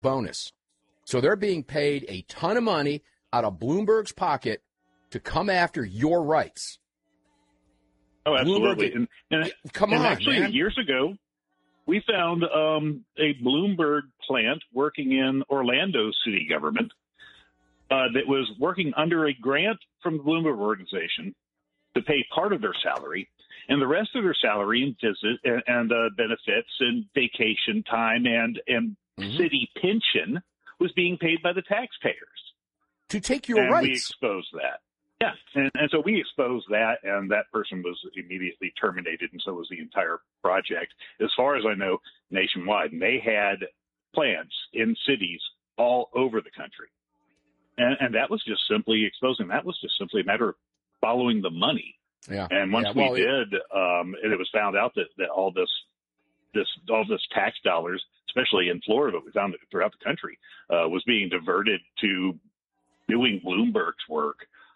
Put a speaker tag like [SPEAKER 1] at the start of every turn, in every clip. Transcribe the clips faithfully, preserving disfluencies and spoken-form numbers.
[SPEAKER 1] bonus. So they're being paid a ton of money out of Bloomberg's pocket to come after your rights.
[SPEAKER 2] Oh, absolutely.
[SPEAKER 1] Bloomberg,
[SPEAKER 2] and, and,
[SPEAKER 1] come
[SPEAKER 2] and
[SPEAKER 1] on,
[SPEAKER 2] actually,
[SPEAKER 1] man.
[SPEAKER 2] years ago, we found um, a Bloomberg plant working in Orlando city government uh, that was working under a grant from the Bloomberg organization to pay part of their salary, and the rest of their salary and visit and, and uh, benefits and vacation time and and mm-hmm. city pension was being paid by the taxpayers
[SPEAKER 1] to take your
[SPEAKER 2] and
[SPEAKER 1] rights.
[SPEAKER 2] We exposed that. Yeah, and, and so we exposed that, and that person was immediately terminated, and so was the entire project. As far as I know, nationwide, and they had plants in cities all over the country, and, and that was just simply exposing. That was just simply a matter of following the money.
[SPEAKER 1] Yeah.
[SPEAKER 2] And once
[SPEAKER 1] yeah, well,
[SPEAKER 2] we did, um, and it was found out that, that all this, this, all this tax dollars, especially in Florida, but we found it throughout the country, uh, was being diverted to doing Bloomberg's work.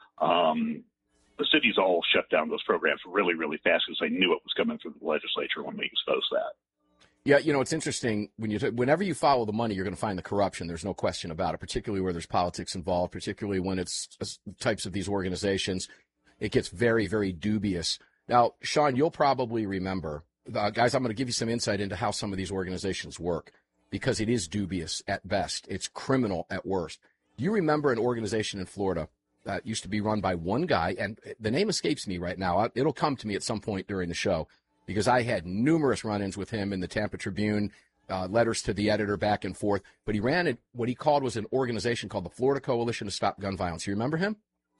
[SPEAKER 2] Um, the cities all shut down those programs really, really fast because they knew it was coming through the legislature when we exposed that.
[SPEAKER 1] Yeah, you know, it's interesting. When you t- whenever you follow the money, you're going to find the corruption. There's no question about it, particularly where there's politics involved, particularly when it's uh, types of these organizations. It gets very, very dubious. Now, Sean, you'll probably remember, uh, guys, I'm going to give you some insight into how some of these organizations work because it is dubious at best. It's criminal at worst. Do you remember an organization in Florida that used to be run by one guy, and the name escapes me right now. It'll come to me at some point during the show because I had numerous run-ins with him in the Tampa Tribune, uh, letters to the editor back and forth. But he ran it, what he called was an organization called the Florida Coalition to Stop Gun Violence. You remember him?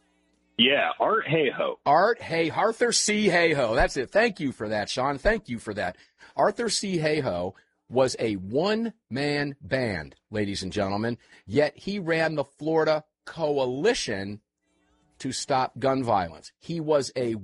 [SPEAKER 2] Yeah, Art Hayhoe.
[SPEAKER 1] Art Hay, Arthur C. Hayhoe. That's it. Thank you for that, Sean. Thank you for that. Arthur C. Hayhoe was a one-man band, ladies and gentlemen, yet he ran the Florida Coalition to Stop Gun Violence. He was a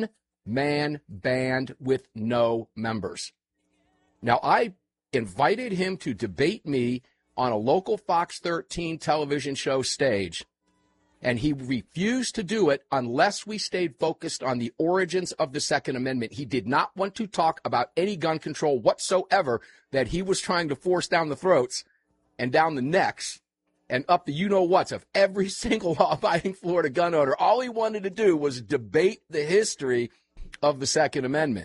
[SPEAKER 1] one-man band with no members. Now, I invited him to debate me on a local Fox thirteen television show stage, and he refused to do it unless we stayed focused on the origins of the Second Amendment. He did not want to talk about any gun control whatsoever that he was trying to force down the throats and down the necks and up the you-know-whats of every single law-abiding Florida gun owner. All he wanted to do was debate the history of the Second Amendment.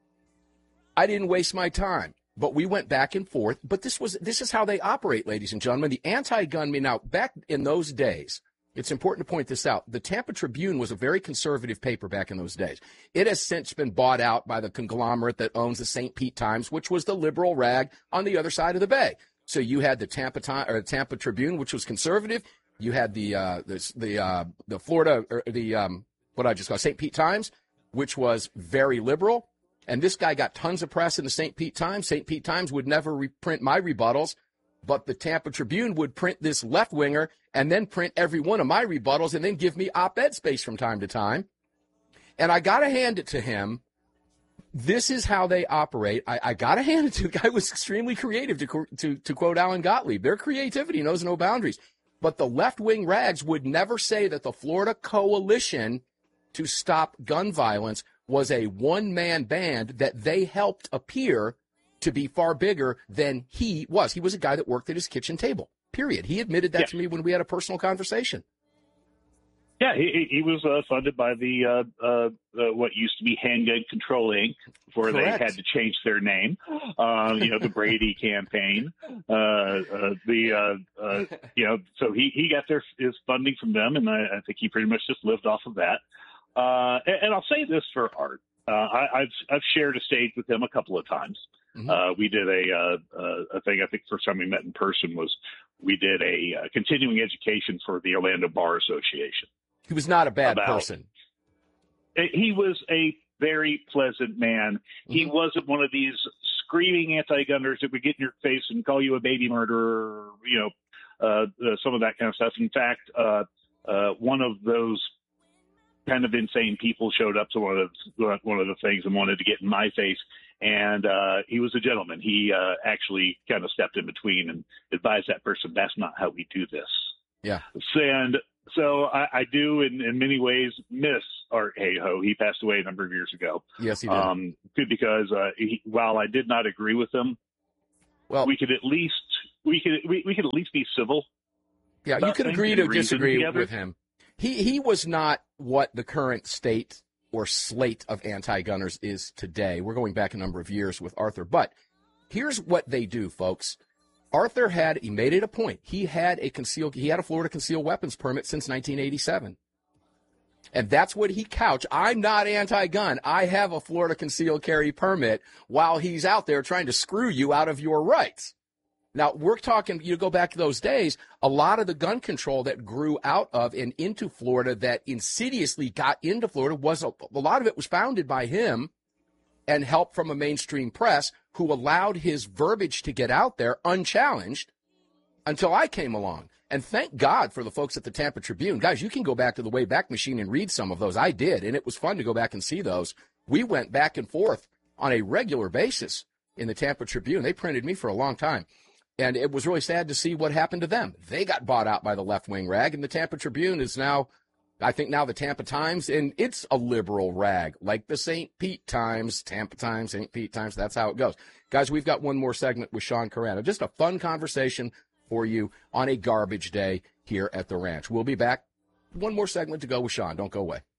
[SPEAKER 1] I didn't waste my time, but we went back and forth. But this was this is how they operate, ladies and gentlemen. The anti-gunmen, now, back in those days, it's important to point this out. The Tampa Tribune was a very conservative paper back in those days. It has since been bought out by the conglomerate that owns the Saint Pete Times, which was the liberal rag on the other side of the bay. So you had the Tampa Time, or Tampa Tribune, which was conservative. You had the uh, the the, uh, the Florida or the um, what I just called Saint Pete Times, which was very liberal. And this guy got tons of press in the Saint Pete Times. Saint Pete Times would never reprint my rebuttals, but the Tampa Tribune would print this left winger and then print every one of my rebuttals and then give me op-ed space from time to time. And I got to hand it to him. This is how they operate. I, I got to hand it to the guy who was extremely creative, to, to, to quote Alan Gottlieb. Their creativity knows no boundaries. But the left-wing rags would never say that the Florida Coalition to Stop Gun Violence was a one-man band that they helped appear to be far bigger than he was. He was a guy that worked at his kitchen table, period. He admitted that yeah. to me when we had a personal conversation.
[SPEAKER 2] Yeah, he, he was uh, funded by the uh, uh, uh, what used to be Handgun Control Incorporated before
[SPEAKER 1] Correct.
[SPEAKER 2] They had to change their name. Uh, you know, the Brady campaign. Uh, uh, the uh, uh, you know, so he, he got their his funding from them, and I, I think he pretty much just lived off of that. Uh, and, and I'll say this for Art. Uh, I, I've I've shared a stage with him a couple of times. Mm-hmm. Uh, we did a uh, a thing. I think first time we met in person was we did a uh, continuing education for the Orlando Bar Association.
[SPEAKER 1] He was not a bad
[SPEAKER 2] about,
[SPEAKER 1] person.
[SPEAKER 2] He was a very pleasant man. Mm-hmm. He wasn't one of these screaming anti-gunners that would get in your face and call you a baby murderer, or, you know, uh, uh, some of that kind of stuff. In fact, uh, uh, one of those kind of insane people showed up to one of the, one of the things and wanted to get in my face. And uh, he was a gentleman. He uh, actually kind of stepped in between and advised that person, that's not how we do this.
[SPEAKER 1] Yeah.
[SPEAKER 2] And so I, I do, in, in many ways, miss Art Hayhoe. He passed away a number of years ago.
[SPEAKER 1] Yes, he did.
[SPEAKER 2] Um, because uh, he, while I did not agree with him,
[SPEAKER 1] well,
[SPEAKER 2] we could at least we could we, we could at least be civil.
[SPEAKER 1] Yeah, you could agree to disagree
[SPEAKER 2] together.
[SPEAKER 1] with him. He he was not what the current state or slate of anti-gunners is today. We're going back a number of years with Arthur. But here's what they do, folks. Arthur had, he made it a point, he had a concealed, he had a Florida concealed weapons permit since nineteen eighty-seven. And that's what he couched. I'm not anti-gun. I have a Florida concealed carry permit, while he's out there trying to screw you out of your rights. Now, we're talking, you go back to those days, a lot of the gun control that grew out of and into Florida that insidiously got into Florida was, a, a lot of it was founded by him and help from a mainstream press who allowed his verbiage to get out there unchallenged until I came along. And thank God for the folks at the Tampa Tribune. Guys, you can go back to the Wayback Machine and read some of those. I did, and it was fun to go back and see those. We went back and forth on a regular basis in the Tampa Tribune. They printed me for a long time. And it was really sad to see what happened to them. They got bought out by the left-wing rag, and the Tampa Tribune is now, I think now the Tampa Times, and it's a liberal rag, like the Saint Pete Times, Tampa Times, Saint Pete Times. That's how it goes. Guys, we've got one more segment with Sean Carano. Just a fun conversation for you on a garbage day here at the ranch. We'll be back. One more segment to go with Sean. Don't go away.